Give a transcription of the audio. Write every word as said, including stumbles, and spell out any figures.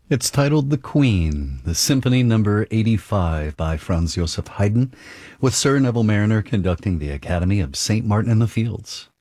It's titled The Queen, the Symphony Number eighty-five by Franz Joseph Haydn, with Sir Neville Mariner conducting the Academy of Saint Martin in the Fields.